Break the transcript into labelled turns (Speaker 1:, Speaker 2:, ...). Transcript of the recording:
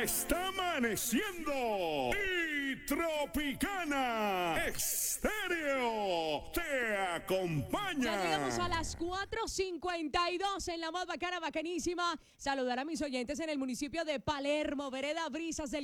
Speaker 1: está amaneciendo y Tropicana Estéreo te acompaña.
Speaker 2: Ya llegamos a las 4:52 en la más bacana, bacanísima. Saludar a mis oyentes en el municipio de Palermo, vereda Brisas del